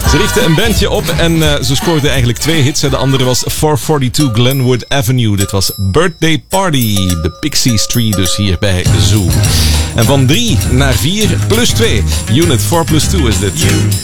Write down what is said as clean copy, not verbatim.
Ze richtten een bandje op en ze scoorden eigenlijk 2 hits. De andere was 442 Glenwood Avenue. Dit was Birthday Party. De Pixies Tree dus hier bij Zoo. En van 3 naar 4 plus 2. Unit 4 plus 2 is dit.